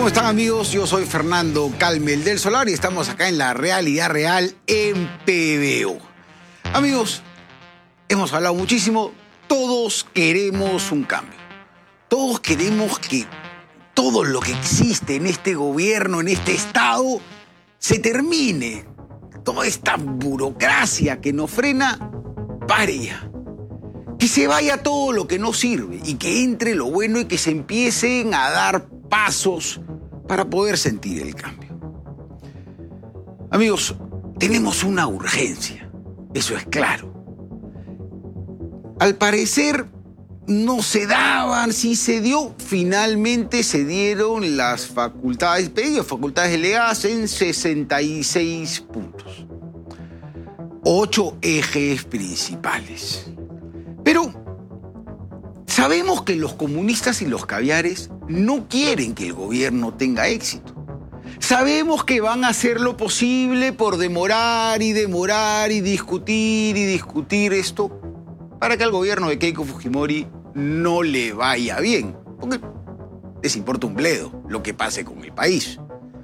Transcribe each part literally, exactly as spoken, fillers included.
¿Cómo están, amigos? Yo soy Fernando Calmel del Solar y estamos acá en La Realidad Real en P B O. Amigos, hemos hablado muchísimo. Todos queremos un cambio. Todos queremos que todo lo que existe en este gobierno, en este Estado, se termine. Toda esta burocracia que nos frena, pare ya. Que se vaya todo lo que no sirve y que entre lo bueno y que se empiecen a dar pasos para poder sentir el cambio. Amigos, tenemos una urgencia, eso es claro. Al parecer no se daban, sí se dio, finalmente se dieron las facultades, pedidos facultades delegadas en sesenta y seis puntos. Ocho ejes principales. Pero sabemos que los comunistas y los caviares no quieren que el gobierno tenga éxito. Sabemos que van a hacer lo posible por demorar y demorar y discutir y discutir esto para que al gobierno de Keiko Fujimori no le vaya bien. Porque les importa un bledo lo que pase con el país.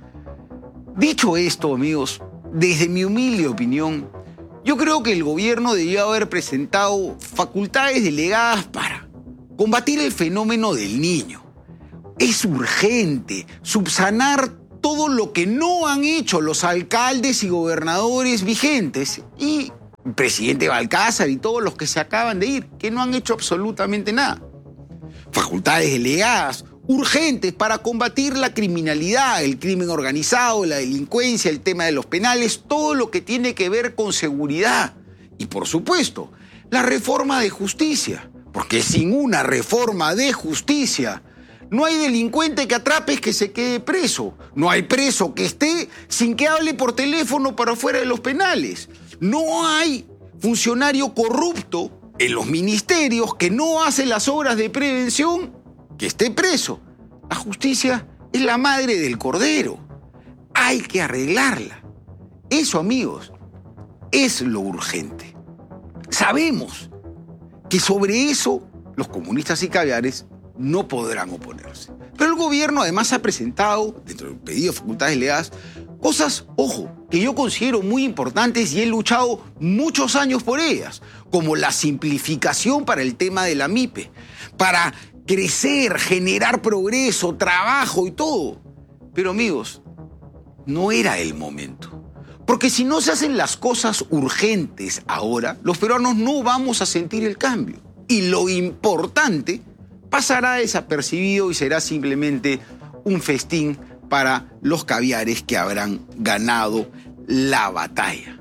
Dicho esto, amigos, desde mi humilde opinión, yo creo que el gobierno debió haber presentado facultades delegadas para combatir el fenómeno del niño. Es urgente subsanar todo lo que no han hecho los alcaldes y gobernadores vigentes y el presidente Balcázar y todos los que se acaban de ir, que no han hecho absolutamente nada. Facultades delegadas urgentes para combatir la criminalidad, el crimen organizado, la delincuencia, el tema de los penales, todo lo que tiene que ver con seguridad. Y por supuesto, la reforma de justicia, porque sin una reforma de justicia no hay delincuente que atrapes que se quede preso, no hay preso que esté sin que hable por teléfono para fuera de los penales, no hay funcionario corrupto en los ministerios que no hace las obras de prevención que esté preso. La justicia es la madre del cordero. Hay que arreglarla. Eso, amigos, es lo urgente. Sabemos que sobre eso los comunistas y caviares no podrán oponerse. Pero el gobierno además ha presentado, dentro del pedido de facultades delegadas, cosas, ojo, que yo considero muy importantes y he luchado muchos años por ellas, como la simplificación para el tema de la M I P E, para crecer, generar progreso, trabajo y todo. Pero amigos, no era el momento. Porque si no se hacen las cosas urgentes ahora, los peruanos no vamos a sentir el cambio. Y lo importante pasará desapercibido y será simplemente un festín para los caviares que habrán ganado la batalla.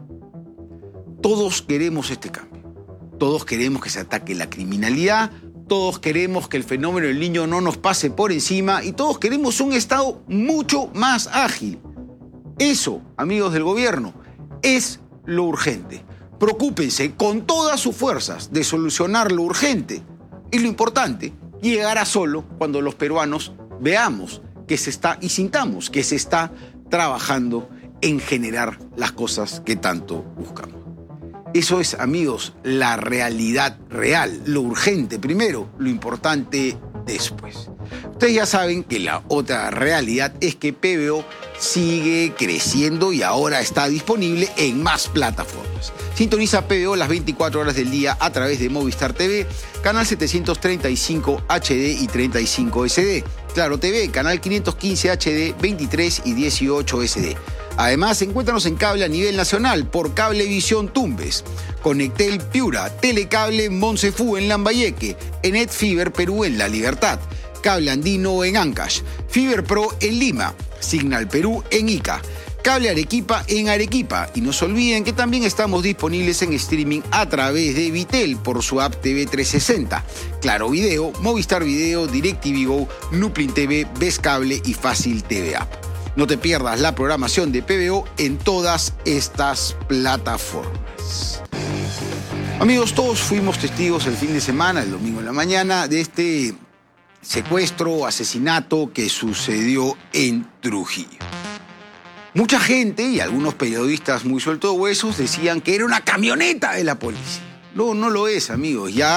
Todos queremos este cambio. Todos queremos que se ataque la criminalidad. Todos queremos que el fenómeno del niño no nos pase por encima y todos queremos un Estado mucho más ágil. Eso, amigos del gobierno, es lo urgente. Preocúpense con todas sus fuerzas de solucionar lo urgente. Y lo importante llegará solo cuando los peruanos veamos que se está y sintamos que se está trabajando en generar las cosas que tanto buscamos. Eso es, amigos, la realidad real, lo urgente primero, lo importante después. Ustedes ya saben que la otra realidad es que P B O sigue creciendo y ahora está disponible en más plataformas. Sintoniza P B O las veinticuatro horas del día a través de Movistar T V, canal setecientos treinta y cinco H D y treinta y cinco S D. Claro T V, canal quinientos quince H D, veintitrés y dieciocho S D. Además, encuéntranos en cable a nivel nacional por Cablevisión Tumbes, Conectel Piura, Telecable Moncefu en Lambayeque, Enet Fiber Perú en La Libertad, Cable Andino en Ancash, Fiber Pro en Lima, Signal Perú en Ica, Cable Arequipa en Arequipa. Y no se olviden que también estamos disponibles en streaming a través de Vitel por su app T V trescientos sesenta, Claro Video, Movistar Video, DirecTV Go, Nuplin T V, Ves Cable y Fácil T V App. No te pierdas la programación de P B O en todas estas plataformas. Amigos, todos fuimos testigos el fin de semana, el domingo en la mañana, de este secuestro, asesinato que sucedió en Trujillo. Mucha gente y algunos periodistas muy sueltos de huesos decían que era una camioneta de la policía. No, no lo es, amigos. Ya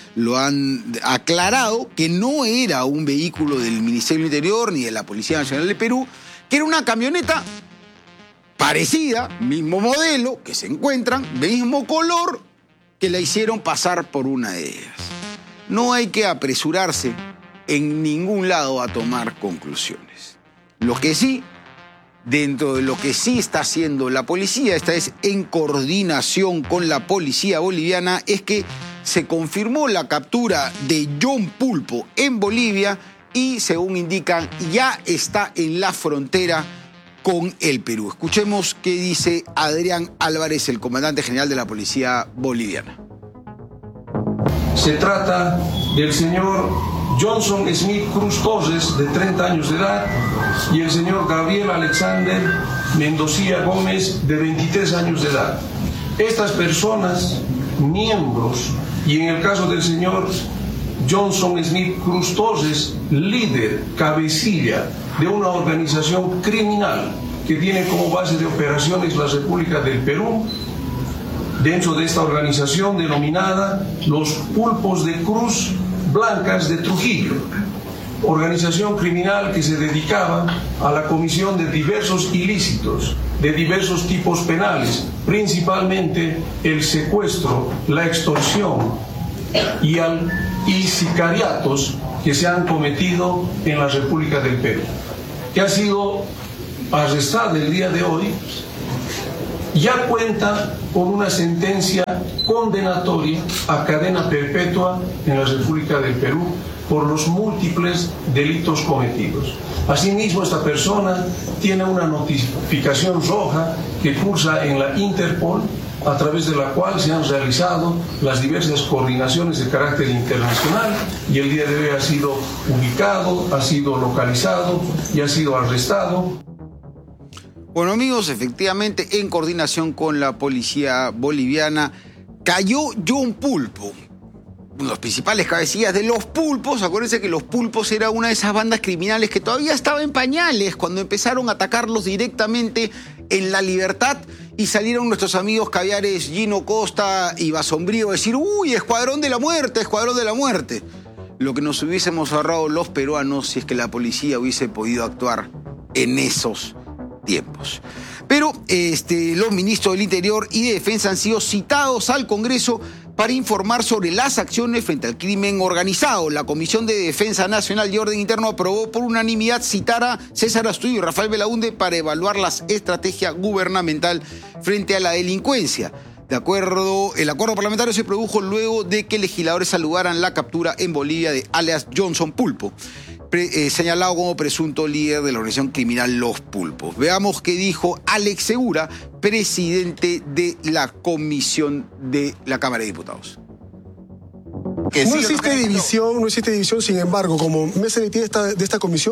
lo han aclarado, que no era un vehículo del Ministerio del Interior ni de la Policía Nacional de Perú, que era una camioneta parecida, mismo modelo, que se encuentran, mismo color, que la hicieron pasar por una de ellas. No hay que apresurarse en ningún lado a tomar conclusiones. Lo que sí, dentro de lo que sí está haciendo la policía, esta vez en coordinación con la policía boliviana, es que se confirmó la captura de John Pulpo en Bolivia y, según indican, ya está en la frontera con el Perú. Escuchemos qué dice Adrián Álvarez, el comandante general de la policía boliviana. Se trata del señor Johnson Smith Cruz Torres, de treinta años de edad, y el señor Gabriel Alexander Mendocía Gómez, de veintitrés años de edad. Estas personas, miembros, y en el caso del señor Johnson Smith Cruz Torres, líder, cabecilla de una organización criminal que tiene como base de operaciones la República del Perú, dentro de esta organización denominada los Pulpos de Cruz Blancas de Trujillo, organización criminal que se dedicaba a la comisión de diversos ilícitos, de diversos tipos penales, principalmente el secuestro, la extorsión y, al, y sicariatos que se han cometido en la República del Perú, que ha sido arrestada el día de hoy. Ya cuenta con una sentencia condenatoria a cadena perpetua en la República del Perú por los múltiples delitos cometidos. Asimismo, esta persona tiene una notificación roja que cursa en la Interpol, a través de la cual se han realizado las diversas coordinaciones de carácter internacional, y el día de hoy ha sido ubicado, ha sido localizado y ha sido arrestado. Bueno, amigos, efectivamente, en coordinación con la policía boliviana, cayó John Pulpo, uno de los principales cabecillas de los Pulpos. Acuérdense que los Pulpos era una de esas bandas criminales que todavía estaba en pañales cuando empezaron a atacarlos directamente en La Libertad, y salieron nuestros amigos caviares Gino Costa y Basombrío a decir: uy, escuadrón de la muerte, escuadrón de la muerte. Lo que nos hubiésemos ahorrado los peruanos si es que la policía hubiese podido actuar en esos tiempos. Pero este, los ministros del Interior y de Defensa han sido citados al Congreso para informar sobre las acciones frente al crimen organizado. La Comisión de Defensa Nacional y Orden Interno aprobó por unanimidad citar a César Astudillo y Rafael Belaunde para evaluar la estrategia gubernamental frente a la delincuencia. De acuerdo, el acuerdo parlamentario se produjo luego de que legisladores saludaran la captura en Bolivia de alias Johnson Pulpo, Pre, eh, señalado como presunto líder de la organización criminal Los Pulpos. Veamos qué dijo Alex Segura, presidente de la Comisión de la Cámara de Diputados. Que no existe división, no existe división, sin embargo, como mesa directiva de esta, de esta comisión,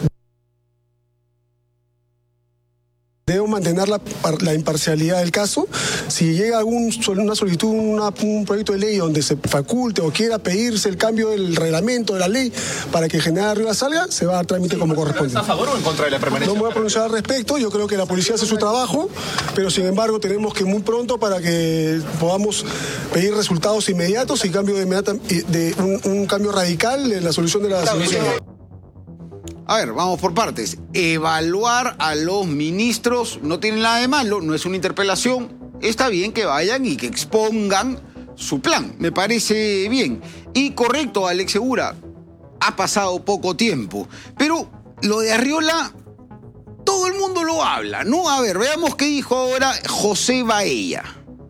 debo mantener la, la imparcialidad del caso. Si llega algún, una solicitud, una, un proyecto de ley donde se faculte o quiera pedirse el cambio del reglamento, de la ley, para que General Rivas salga, se va a dar trámite como corresponde. ¿Está a favor o en contra de la permanencia? No me voy a pronunciar al respecto. Yo creo que la policía hace su trabajo, pero sin embargo tenemos que muy pronto, para que podamos pedir resultados inmediatos y cambio de, inmediata, de un, un cambio radical en la solución de la situación. A ver, vamos por partes. Evaluar a los ministros no tiene nada de malo, no es una interpelación. Está bien que vayan y que expongan su plan, me parece bien. Y correcto, Alex Segura, ha pasado poco tiempo. Pero lo de Arriola, todo el mundo lo habla, ¿no? A ver, veamos qué dijo ahora José Baella.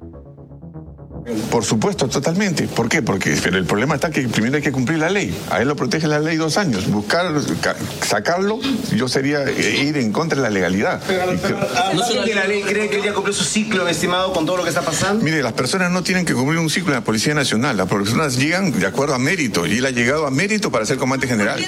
Por supuesto, totalmente. ¿Por qué? Porque pero el problema está que primero hay que cumplir la ley. A él lo protege la ley dos años. Buscar, sacarlo, yo sería ir en contra de la legalidad. Pero, pero, pero, ¿no sé que la ley cree que él ya cumplió su ciclo, estimado, con todo lo que está pasando? Mire, las personas no tienen que cumplir un ciclo en la Policía Nacional. Las personas llegan de acuerdo a mérito, y él ha llegado a mérito para ser comandante general.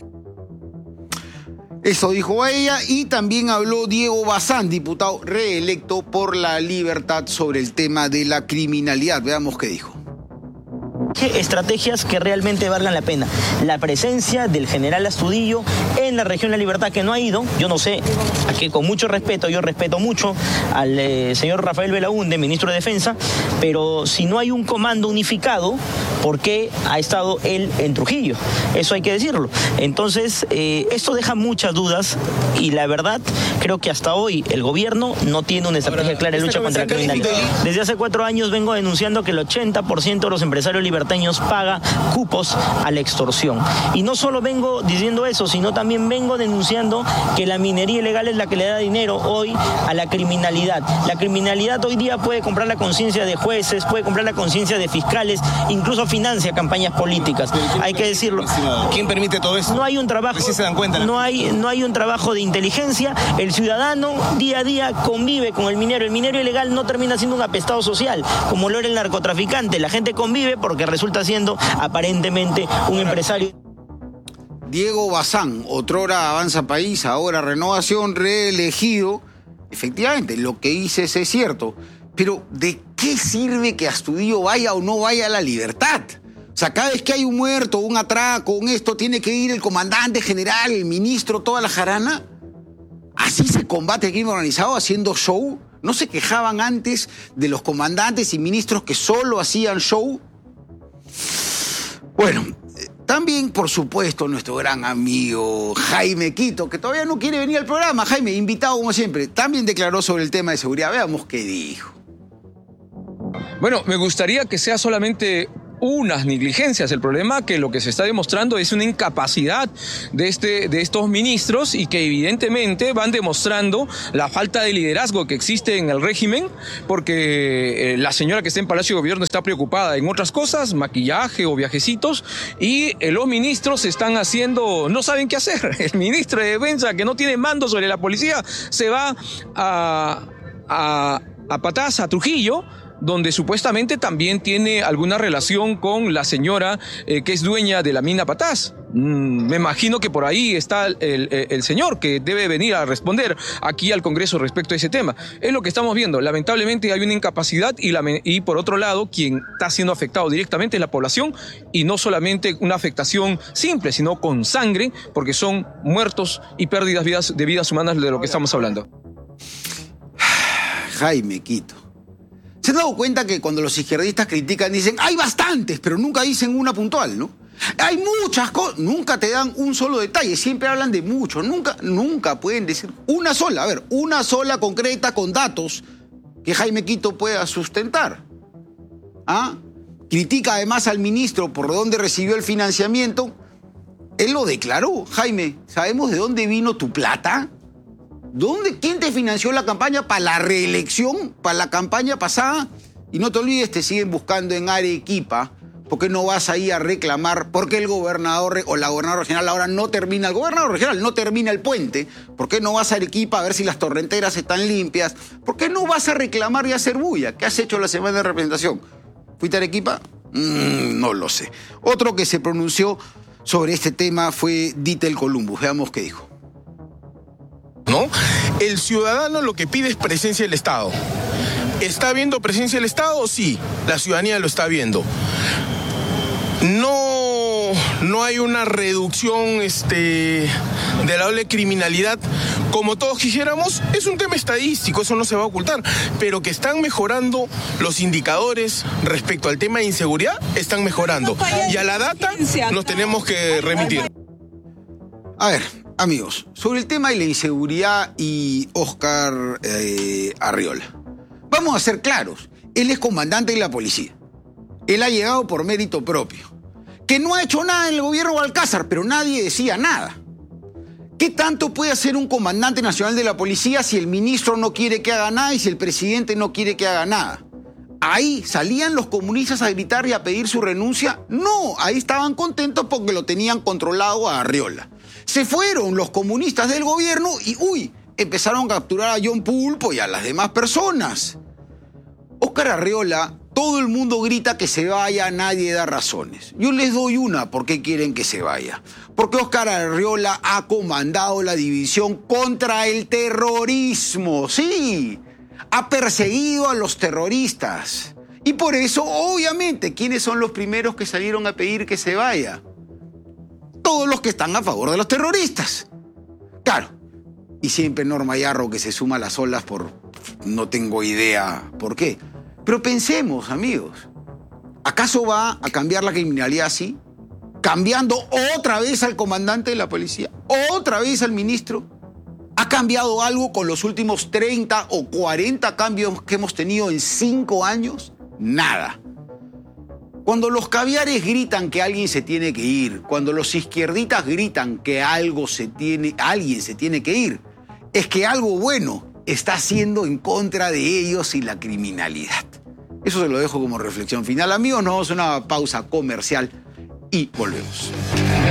Eso dijo ella, y también habló Diego Bazán, diputado reelecto por La Libertad, sobre el tema de la criminalidad. Veamos qué dijo. busque estrategias que realmente valgan la pena. La presencia del general Astudillo en la región La Libertad, que no ha ido, yo no sé, aquí con mucho respeto, yo respeto mucho al eh, señor Rafael Belaúnde, ministro de Defensa, pero si no hay un comando unificado, ¿por qué ha estado él en Trujillo? Eso hay que decirlo. Entonces, eh, esto deja muchas dudas y la verdad, creo que hasta hoy el gobierno no tiene una estrategia clara de lucha contra la criminalidad. Desde hace cuatro años vengo denunciando que el ochenta por ciento de los empresarios libertaños paga cupos a la extorsión. Y no solo vengo diciendo eso, sino también vengo denunciando que la minería ilegal es la que le da dinero hoy a la criminalidad. La criminalidad hoy día puede comprar la conciencia de jueces, puede comprar la conciencia de fiscales, incluso financia campañas políticas. Hay que decirlo. ¿Quién permite todo eso? No hay un trabajo, ¿Sí se dan cuenta? no hay, no hay un trabajo de inteligencia. El ciudadano día a día convive con el minero. El minero ilegal no termina siendo un apestado social, como lo era el narcotraficante. La gente convive porque resulta siendo aparentemente un empresario. Diego Bazán, otrora Avanza País, ahora Renovación, reelegido. Efectivamente, lo que dices es cierto. Pero ¿de qué sirve que Astudillo vaya o no vaya a La Libertad? O sea, cada vez que hay un muerto, un atraco, un esto, tiene que ir el comandante general, el ministro, toda la jarana. ¿Así se combate el crimen organizado, haciendo show? ¿No se quejaban antes de los comandantes y ministros que solo hacían show? Bueno, también, por supuesto, nuestro gran amigo Jaime Quito, que todavía no quiere venir al programa. Jaime, invitado como siempre, también declaró sobre el tema de seguridad. Veamos qué dijo. Bueno, me gustaría que sea solamente unas negligencias. El problema es que lo que se está demostrando es una incapacidad de, este, de estos ministros y que evidentemente van demostrando la falta de liderazgo que existe en el régimen, porque eh, la señora que está en Palacio de Gobierno está preocupada en otras cosas, maquillaje o viajecitos, y eh, los ministros están haciendo, no saben qué hacer. El ministro de Defensa, que no tiene mando sobre la policía, se va a, a, a patas a Trujillo, donde supuestamente también tiene alguna relación con la señora eh, que es dueña de la mina Patás. Mm, me imagino que por ahí está el, el, el señor que debe venir a responder aquí al Congreso respecto a ese tema. Es lo que estamos viendo. Lamentablemente hay una incapacidad y, la, y por otro lado, quien está siendo afectado directamente es la población, y no solamente una afectación simple, sino con sangre, porque son muertos y pérdidas vidas, de vidas humanas de lo que estamos hablando. Jaime Quito. ¿Se han dado cuenta que cuando los izquierdistas critican dicen hay bastantes, pero nunca dicen una puntual, ¿no? Hay muchas cosas, nunca te dan un solo detalle, siempre hablan de muchos, nunca, nunca pueden decir una sola, a ver, una sola concreta con datos que Jaime Quito pueda sustentar. ¿Ah? Critica además al ministro por dónde recibió el financiamiento. Él lo declaró. Jaime, ¿sabemos de dónde vino tu plata? ¿Dónde? ¿Quién te financió la campaña para la reelección, para la campaña pasada? Y no te olvides, te siguen buscando en Arequipa. ¿Por qué no vas ahí a reclamar? Porque el gobernador o la gobernadora regional ahora no termina, el gobernador regional no termina el puente. ¿Por qué no vas a Arequipa a ver si las torrenteras están limpias? ¿Por qué no vas a reclamar y a hacer bulla? ¿Qué has hecho la semana de representación? ¿Fuiste a Arequipa? Mm, no lo sé. Otro que se pronunció sobre este tema fue Ditel Columbus. Veamos qué dijo. ¿No? El ciudadano lo que pide es presencia del Estado. ¿Está viendo presencia del Estado? Sí, la ciudadanía lo está viendo. No, no hay una reducción este, de la doble criminalidad como todos quisiéramos. Es un tema estadístico, eso no se va a ocultar, pero que están mejorando los indicadores respecto al tema de inseguridad, están mejorando. Y a la data nos tenemos que remitir. A ver, amigos, sobre el tema de la inseguridad y Óscar eh, Arriola. Vamos a ser claros, él es comandante de la policía. Él ha llegado por mérito propio. Que no ha hecho nada en el gobierno de Alcázar, pero nadie decía nada. ¿Qué tanto puede hacer un comandante nacional de la policía si el ministro no quiere que haga nada y si el presidente no quiere que haga nada? ¿Ahí salían los comunistas a gritar y a pedir su renuncia? No, ahí estaban contentos porque lo tenían controlado a Arriola. Se fueron los comunistas del gobierno y, uy, empezaron a capturar a John Pulpo y a las demás personas. Óscar Arriola, todo el mundo grita que se vaya, nadie da razones. Yo les doy una por qué quieren que se vaya. Porque Óscar Arriola ha comandado la división contra el terrorismo, sí. Ha perseguido a los terroristas Y por eso, obviamente, ¿quiénes son los primeros que salieron a pedir que se vaya? Todos los que están a favor de los terroristas. Claro. Y siempre Norma Yarro que se suma a las olas por... no tengo idea por qué. Pero pensemos, amigos. ¿Acaso va a cambiar la criminalidad así? ¿Cambiando otra vez al comandante de la policía? ¿Otra vez al ministro? ¿Ha cambiado algo con los últimos treinta o cuarenta cambios que hemos tenido en cinco años? Nada. Cuando los caviares gritan que alguien se tiene que ir, cuando los izquierditas gritan que algo se tiene, alguien se tiene que ir, es que algo bueno está haciendo en contra de ellos y la criminalidad. Eso se lo dejo como reflexión final. Amigos, nos vamos a una pausa comercial y volvemos.